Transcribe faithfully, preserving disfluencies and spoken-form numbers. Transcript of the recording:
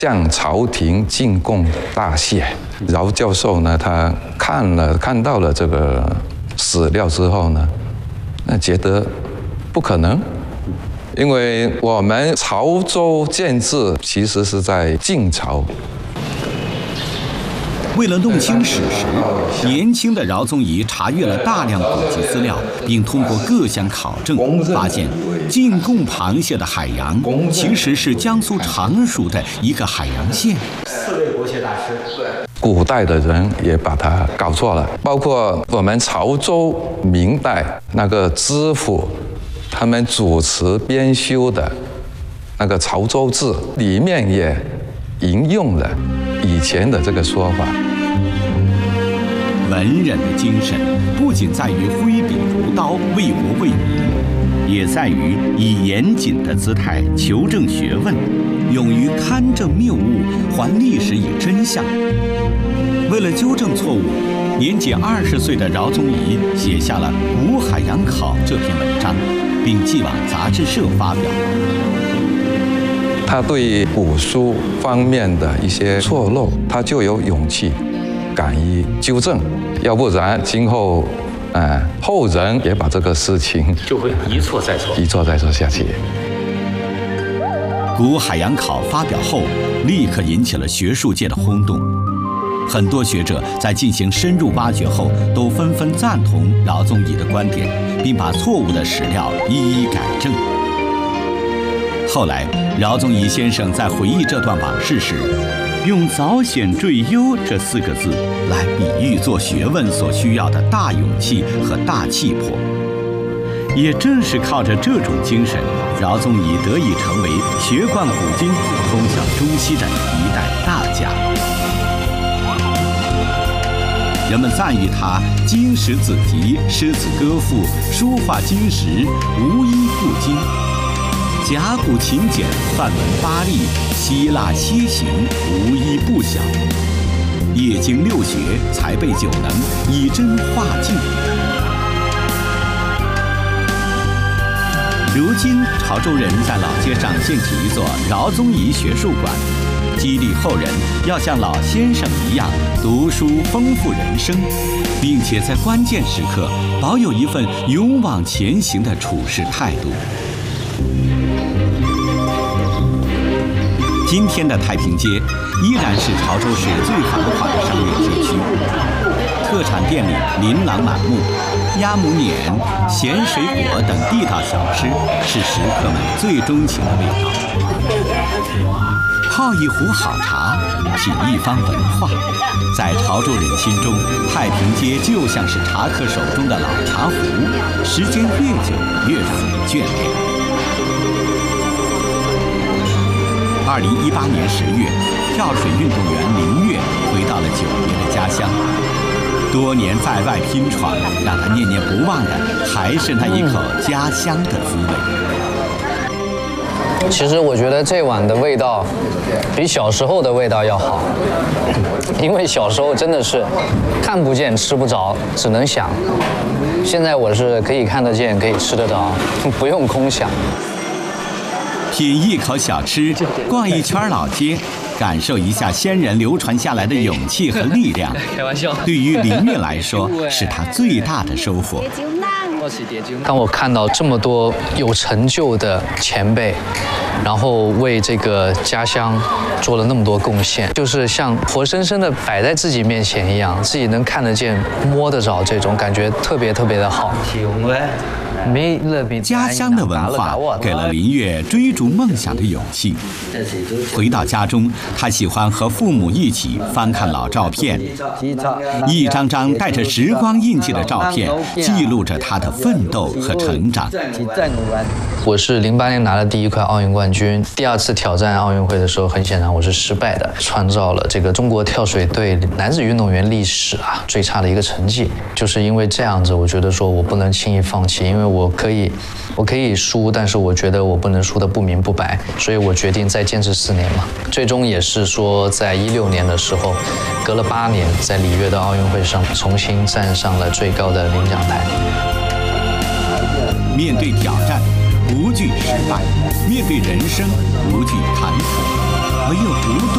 向朝廷进贡大谢。饶教授呢，他看了看到了这个史料之后呢，那觉得不可能，因为我们潮州建制其实是在晋朝。 为了弄清史实，年轻的饶宗颐查阅了大量古籍资料，并通过各项考证，发现进贡螃蟹的海洋其实是江苏常熟的一个海洋县。 四位国学大师，对， 古代的人也把它搞错了，包括我们潮州明代那个知府，他们主持编修的那个《潮州志》里面也引用了以前的这个说法。 文人的精神不仅在于挥笔如刀为国为民，也在于以严谨的姿态求证学问，勇于勘证谬误，还历史以真相。为了纠正错误，年仅二十岁的饶宗颐写下了《古海洋考》这篇文章，并寄往杂志社发表。 他对古书方面的一些错漏，他就有勇气敢于纠正，要不然今后，呃，后人也把这个事情就会一错再错， 一错再错下去。 《古海洋考》发表后，立刻引起了学术界的轰动。很多学者在进行深入挖掘后，都纷纷赞同饶宗颐的观点，并把错误的史料一一改正。后来，饶宗颐先生在回忆这段往事时，用“早显坠优”这四个字来比喻做学问所需要的大勇气和大气魄。也正是靠着这种精神，饶宗颐得以成为学贯古今、通晓中西的一代大家。人们赞誉他经史子集、诗词歌赋、书画经史无一不精。甲骨勤简，范文八例，希腊楔形，无一不晓。业经六学，才备九能，以真化境。如今，潮州人在老街上建起一座饶宗颐学术馆，激励后人要像老先生一样读书丰富人生，并且在关键时刻保有一份勇往前行的处事态度。今天的太平街依然是潮州市最繁华的商业街区，特产店里琳琅满目，鸭母碾、咸水果等地道小吃是食客们最钟情的味道。泡一壶好茶，品一方文化，在潮州人心中，太平街就像是茶客手中的老茶壶，时间越久越让人眷恋。二零一八年十月，跳水运动员林月回到了久别的家乡。多年在外拼闯，让他念念不忘的还是那一口家乡的滋味。 其实我觉得这碗的味道比小时候的味道要好，因为小时候真的是看不见吃不着，只能想。现在我是可以看得见，可以吃得着，不用空想。 品一口小吃，逛一圈老街，感受一下先人流传下来的勇气和力量。 开玩笑， 对于林月来说，是他最大的收获。 当我看到这么多有成就的前辈，然后为这个家乡做了那么多贡献，就是像活生生的摆在自己面前一样，自己能看得见、摸得着，这种感觉特别特别的好。 家乡的文化给了林月追逐梦想的勇气。回到家中，他喜欢和父母一起翻看老照片，一张张带着时光印记的照片，记录着他的奋斗和成长。 我是零八年拿了第一块奥运冠军，第二次挑战奥运会的时候，很显然我是失败的，创造了这个中国跳水队男子运动员历史啊最差的一个成绩。就是因为这样子，我觉得说我不能轻易放弃，因为我可以，我可以输，但是我觉得我不能输得不明不白，所以我决定再坚持四年嘛。最终也是说，在一六年的时候，隔了八年，在里约的奥运会上重新站上了最高的领奖台。 面对挑战，不惧失败；面对人生，不惧坎坷，唯有不断